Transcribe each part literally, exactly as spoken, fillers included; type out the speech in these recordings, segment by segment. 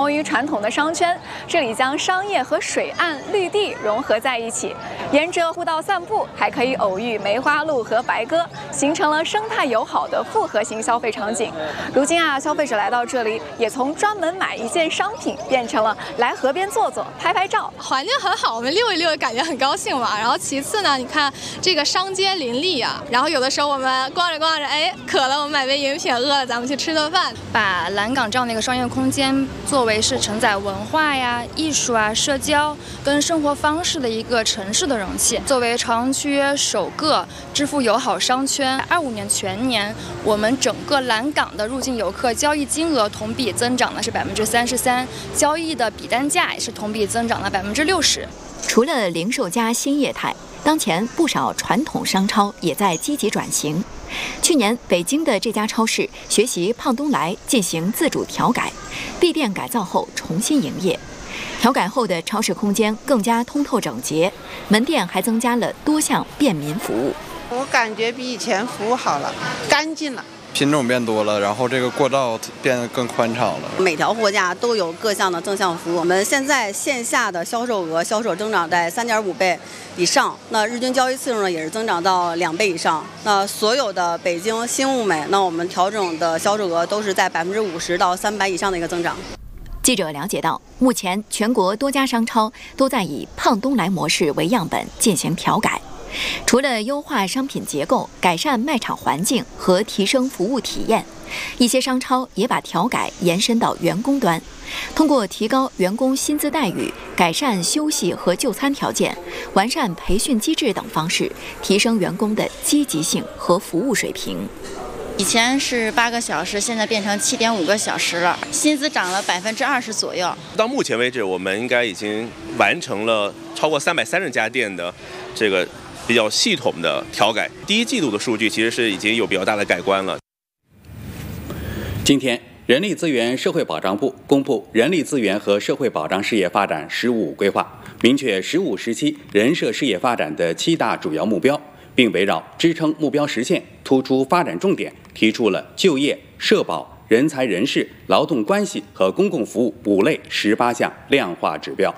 同于传统的商圈，这里将商业和水岸、绿地融合在一起，沿着步道散步，还可以偶遇梅花鹿和白鸽，形成了生态友好的复合型消费场景。如今啊，消费者来到这里，也从专门买一件商品，变成了来河边坐坐、拍拍照。 环境很好，我们溜一溜，感觉很高兴嘛。然后其次呢，你看这个商街林立啊，然后有的时候我们逛着逛着，哎，渴了，我们买杯饮品；饿了，咱们去吃顿饭。 把蓝港这样的一个商业空间作为是承载文化呀、艺术啊、社交跟生活方式的一个城市的容器。作为朝阳区首个支付友好商圈，二五年全年我们整个蓝港的入境游客交易金额同比增长的是百分之三十三，交易的笔单价也是同比增长了百分之六十。 除了零售加新业态，当前不少传统商超也在积极转型。去年，北京的这家超市学习胖东来进行自主调改，闭店改造后重新营业。调改后的超市空间更加通透整洁，门店还增加了多项便民服务。 我感觉比以前服务好了，干净了。 品种变多了，然后这个过道变得更宽敞了。 每条货架都有各项的正向服务。我们现在线下的销售额销售增长在三点五倍以上，那日均交易次数呢也是增长到两倍以上。那所有的北京新物美，那我们调整的销售额都是在百分之五十到三百以上的一个增长。 记者了解到，目前全国多家商超都在以胖东来模式为样本进行调改。除了优化商品结构、改善卖场环境和提升服务体验，一些商超也把调改延伸到员工端，通过提高员工薪资待遇、改善休息和就餐条件、完善培训机制等方式，提升员工的积极性和服务水平。 以前是八个小时，现在变成七点五个小时了，薪资涨了百分之二十左右。 到目前为止，我们应该已经完成了超过三百三十家店的这个比较系统的调改。第一季度的数据其实是已经有比较大的改观了。 今天，人力资源社会保障部公布人力资源和社会保障事业发展“十五”规划，明确“十五”时期人社事业发展的七大主要目标，并围绕支撑目标实现，突出发展重点，提出了就业、社保、人才人事、劳动关系和公共服务五类十八项量化指标。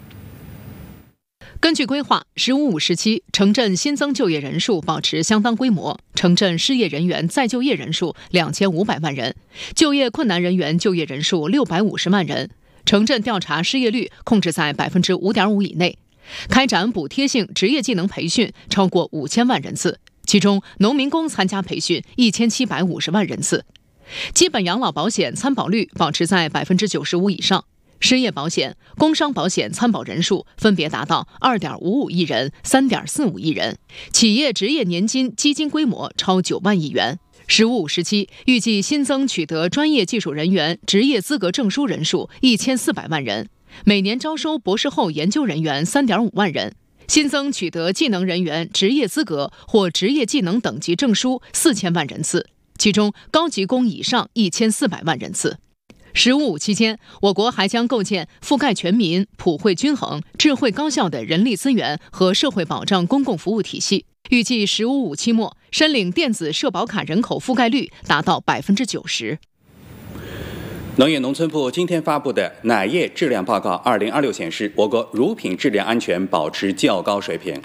根据规划，“十五五”时期，城镇新增就业人数保持相当规模，城镇失业人员再就业人数两千五百万人，就业困难人员就业人数六百五十万人，城镇调查失业率控制在百分之五点五以内，开展补贴性职业技能培训超过五千万人次，其中农民工参加培训一千七百五十万人次，基本养老保险参保率保持在百分之九十五以上。失业保险、工伤保险参保人数分别达到 二点五五亿人、三点四五亿人，企业职业年金基金规模超九万亿元。十五五时期预计新增取得专业技术人员职业资格证书人数一千四百万人，每年招收博士后研究人员 三点五万人，新增取得技能人员职业资格或职业技能等级证书四千万人次，其中高级工以上一千四百万人次。十五五期间，我国还将构建覆盖全民、普惠均衡、智慧高效的人力资源和社会保障公共服务体系。预计十五五期末，申领电子社保卡人口覆盖率达到百分之九十。 农业农村部今天发布的奶业质量报告二零二六显示，我国乳品质量安全保持较高水平。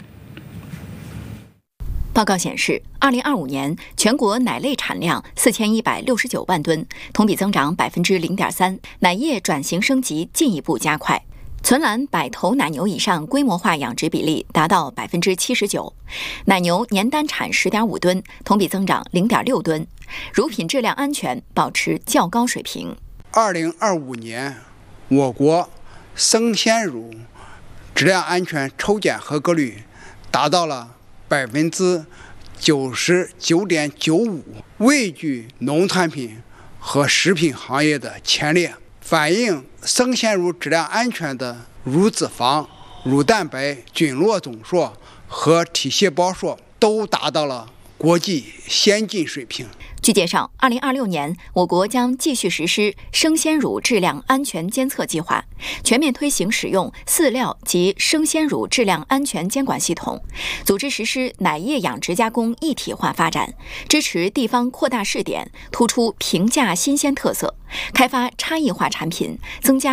报告显示，二零二五年全国奶类产量四千一百六十九万吨，同比增长百分之零点三，奶业转型升级进一步加快。存栏百头奶牛以上规模化养殖比例达到百分之七十九，奶牛年单产十点五吨，同比增长零点六吨，乳品质量安全保持较高水平。 二零二五年，我国生鲜乳质量安全抽检合格率达到了百分之九十九点九五，位居农产品和食品行业的前列。反映生鲜乳质量安全的乳脂肪、乳蛋白、菌落总数和体细胞数都达到了国际先进水平。 据介绍，二零二六年，我国将继续实施生鲜乳质量安全监测计划，全面推行使用饲料及生鲜乳质量安全监管系统，组织实施奶业养殖加工一体化发展，支持地方扩大试点，突出平价新鲜特色，开发差异化产品，增加